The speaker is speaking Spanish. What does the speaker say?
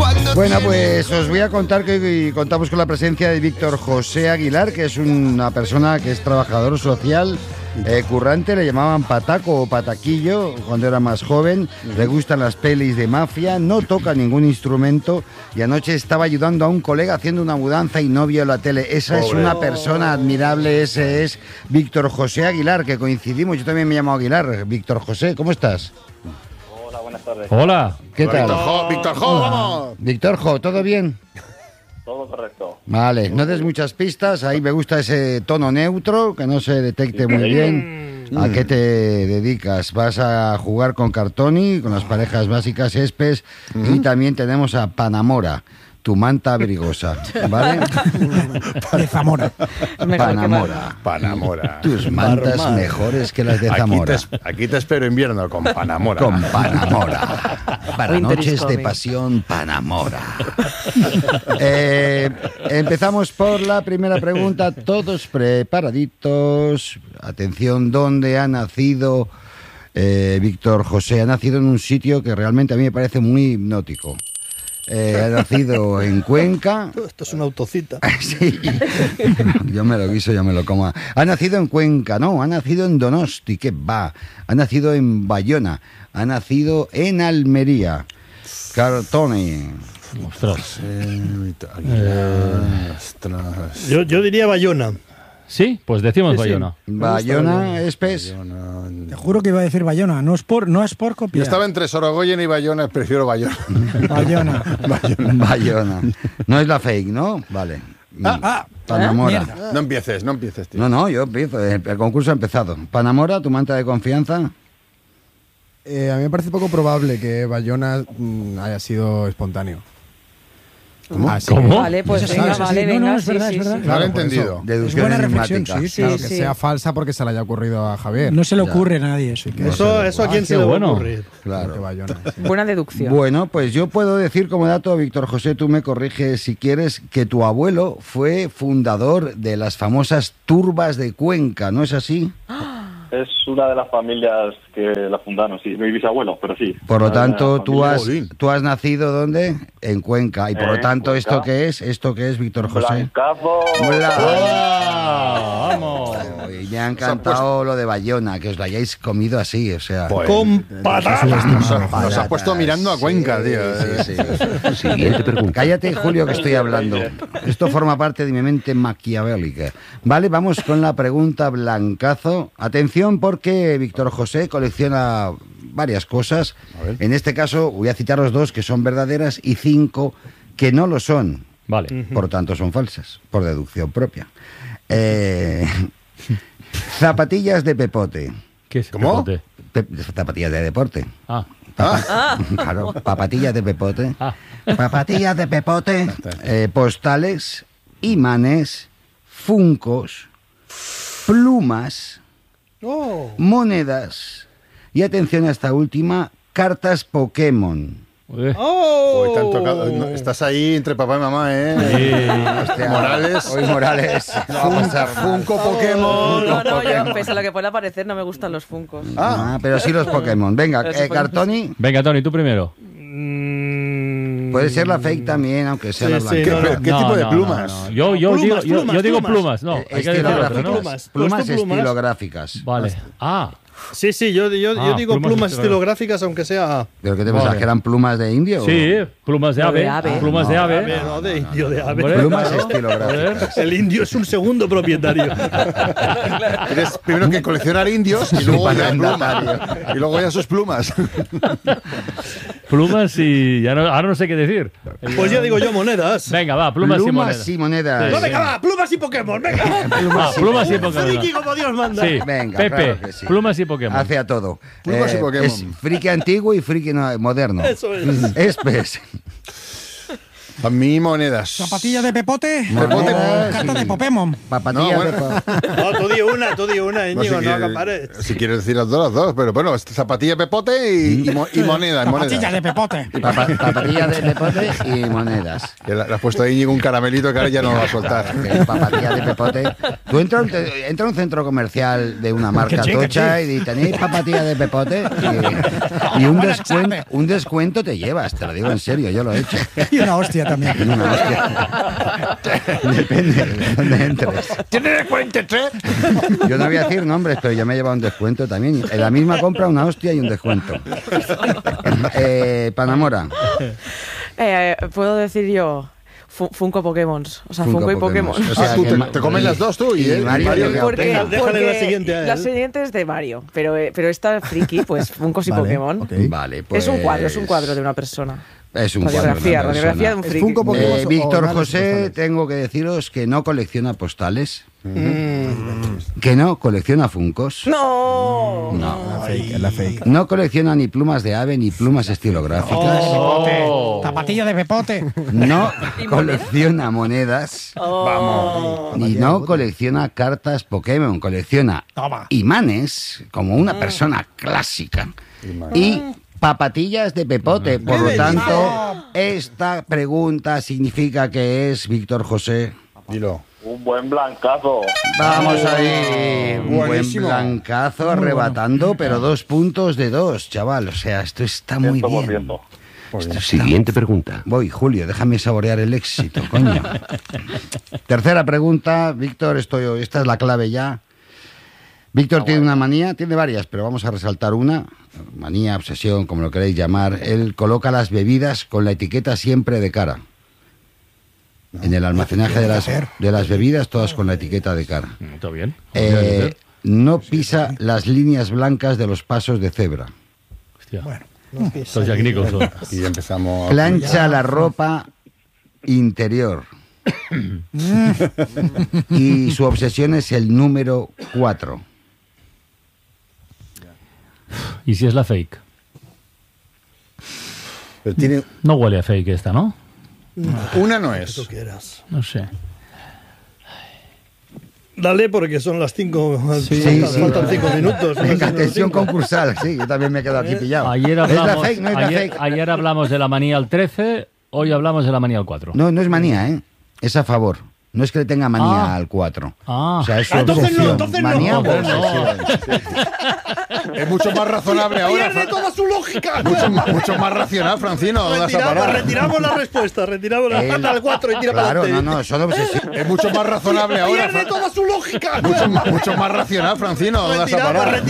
Bueno, pues os voy a contar que contamos con la presencia de Víctor José Aguilar, que es una persona que es trabajador social, currante, le llamaban pataco o pataquillo cuando era más joven, le gustan las pelis de mafia, no toca ningún instrumento y anoche estaba ayudando a un colega haciendo una mudanza y no vio la tele. Esa es una persona admirable, ese es Víctor José Aguilar, que coincidimos, yo también me llamo Aguilar. Víctor José, ¿cómo estás? Hola, buenas tardes. Hola. ¿Qué tal? Víctor Jo, vamos. Víctor Jo, ¿todo bien? Todo correcto. Vale, no des muchas pistas, ahí me gusta ese tono neutro, que no se detecte muy bien. ¿A qué te dedicas? Vas a jugar con Cartoni, con las parejas básicas Espes, y también tenemos a Panamora, tu manta abrigosa, ¿vale? De Zamora. Panamora. Tus mantas Normal. mejores que las de Zamora. Aquí te espero invierno con Panamora. Con Panamora. Para Winter is noches de coming. pasión, Panamora. Empezamos por la primera pregunta. Todos preparaditos. Atención, ¿dónde ha nacido Víctor José? Ha nacido en un sitio que realmente a mí me parece muy hipnótico. Ha nacido en Cuenca. Esto es una autocita. Sí, yo me lo guiso, yo me lo como. Ha nacido en Cuenca, no, ha nacido en Donosti, que va. Ha nacido en Bayona, ha nacido en Almería. Cartoni. Ostras. Ostras. Yo diría Bayona. Sí, pues decimos Sí, sí. Bayona. Bayona, Espes. Te juro que iba a decir Bayona. No es por Yo copiar. estaba entre Sorogoyen y Bayona, prefiero Bayona. Bayona. Bayona. No es la fake, ¿no? Vale. Panamora. mierda. No empieces, tío. No, yo empiezo. El concurso ha empezado. Panamora, tu manta de confianza. A mí me parece poco probable que Bayona haya sido espontáneo. ¿Cómo? ¿Cómo? Vale, pues Eso venga, sí, vale, sí. venga. No, es sí, verdad, sí, es verdad. sí. No lo he por entendido. eso. Deducción Buena reflexión, enigmática. sí, claro, Sí, que sí. sea falsa porque se le haya ocurrido a Javier. No se le ocurre a nadie eso. Eso a quién se qué le va bueno. a ocurrir. Claro. Que Bayona, sí. Buena deducción. Bueno, pues yo puedo decir como dato, Víctor José, tú me corriges si quieres, que tu abuelo fue fundador de las famosas turbas de Cuenca, ¿no es así? Es una de las familias que la fundaron, sí. Mi bisabuelo, pero sí. Por lo Una de tanto, las tú familias. has nacido ¿dónde? En Cuenca. Y por lo En tanto, Cuenca. ¿esto qué es, Víctor José? Blancazo. ¡Vamos! Y me ha encantado lo de Bayona, que os lo hayáis comido así, o sea... Pues, Con patatas. nos has puesto mirando a Cuenca, tío. Sí. Siguiente pregunta. Cállate, Julio, que estoy hablando. Esto forma parte de mi mente maquiavélica. Vale, vamos con la pregunta blancazo. Atención, porque Víctor José colecciona varias cosas. A ver. En este caso, voy a citaros 2 que son verdaderas y 5 que no lo son. Vale. Por lo tanto, son falsas, por deducción propia. Zapatillas de pepote. ¿Qué es? ¿Cómo? Pepote? Zapatillas de deporte. Ah. Claro, papatillas de pepote. Ah. Papatillas de pepote, postales, imanes, funcos, plumas, monedas y, atención a esta última, cartas Pokémon. Uy. Hoy te han tocado. No, estás ahí entre papá y mamá, ¿eh? Hostia, Morales. Hoy Morales. No va a pasar nada. Funko Pokémon. No, yo, pese a lo que pueda parecer, no me gustan los funcos. Pero sí los Pokémon. Venga, Pero sí, Cartoni. Venga, Tony, tú primero. Puede ser la fake también, aunque sea la Sí, blanca. sí, no, no. ¿Qué tipo de plumas? No. Yo digo plumas. No, hay que decir otra, ¿no? Plumas Plumas. estilográficas. Vale. Ah, Sí, yo digo plumas plumas estilográficas, aunque sea... ¿Pero qué te pensás? Vale. ¿Que eran plumas de indio? sí, plumas de ave. De ave. Plumas de ave. No, de indio, de ave. Hombre, Plumas claro. estilográficas. El indio es un segundo propietario. Tienes primero que coleccionar indios y luego ya plumas. Y luego ya sus plumas. Plumas y ahora no sé qué decir. Pues ya digo yo monedas. Venga, va, plumas y monedas. y monedas. No, venga, va, plumas y Pokémon, venga. Plumas y Pokémon. Friki como Dios manda. Sí, Venga, Pepe, claro que sí. plumas y Pokémon. Hace a todo. Plumas y Pokémon. Es friki antiguo y friki moderno. Eso es. Espes. A mí monedas. Zapatilla de Pepote. Pepote. Carta de Popemon. Papatilla No, de bueno. No, tú di una, Íñigo, no acapares. Si quieres decir las dos, pero bueno, zapatilla Pepote y moneda. Zapatilla de Pepote. Papatilla de Pepote y monedas. Que le has puesto a Íñigo un caramelito que ahora ya no lo va a soltar. Papatilla de Pepote. Tú entras a un centro comercial de una marca tocha y tenéis papatilla de Pepote y un descuento te llevas, te lo digo en serio, yo lo he hecho. Y una hostia también. Una hostia. Depende de dónde entres. ¿Tienes 43? Yo no voy a decir nombres, pero yo me he llevado un descuento también. En la misma compra una hostia y un descuento. Panamora. Puedo decir yo... Funko Pokémon. O sea, Funko y Pokémon. O sea, tú te comes las dos tú y Mario. Déjale la siguiente a él. La siguiente es de Mario, pero esta friki, pues Funkos y Pokémon. Okay. Vale, pues... Es un cuadro de una persona. Es un radiografía cuadro. Radiografía de un friki. Funko Pokémon Víctor o José, postales. tengo que deciros que no colecciona postales. Que no colecciona Funkos. ¡No! No. Es la fake. No colecciona ni plumas de ave ni plumas estilográficas. Zapatilla de Pepote. No colecciona monedas. Vamos. Ni no colecciona cartas Pokémon. Colecciona Toma. imanes como una persona clásica. Y papatillas de Pepote. Por lo tanto, esta pregunta significa que es, Víctor José... Dilo. Un buen blancazo. Vamos ahí, un buen Buenísimo. blancazo arrebatando, pero 2 puntos de 2, chaval. O sea, esto está muy Estamos bien. viendo. Esto está- Siguiente pregunta. Voy, Julio, déjame saborear el éxito, coño. Tercera pregunta, Víctor, esta es la clave ya. Víctor tiene una manía, tiene varias, pero vamos a resaltar una. Manía, obsesión, como lo queréis llamar. Él coloca las bebidas con la etiqueta siempre de cara. En el almacenaje de las bebidas, todas con la etiqueta de cara. Está bien. No pisa las líneas blancas de los pasos de cebra. Hostia. Bueno. Estos Jack Nicholson. Y empezamos. Plancha la ropa interior. Y su obsesión es el número 4. ¿Y si es la fake? Pero tiene, No huele a fake esta, ¿no? una no es. Tú quieras. No sé. Dale, porque son las 5. Sí, Faltan 5 minutos. Venga, Son las atención 5. concursal. Sí, yo también me he quedado aquí pillado. Ayer ¿Es la hablamos, fake? ¿No es la fake? ayer hablamos de la manía al 13, hoy hablamos de la manía al 4. No, no es manía, ¿eh? Es a favor. No es que le tenga manía al 4. Ah. O sea, es su Entonces no, obsesión. entonces no. Manía o Entonces no. obsesión. Es mucho más razonable ahora. ¡Pierde toda su lógica! Mucho más racional, Francino. No vas a parar. Retiramos la respuesta. Retiramos la Él- al 4 y tira para Claro, adelante. no, son obsesiones. Es mucho más razonable ahora. ¡Pierde toda su lógica! Mucho más racional, Francino. No vas a Retiramos, parar.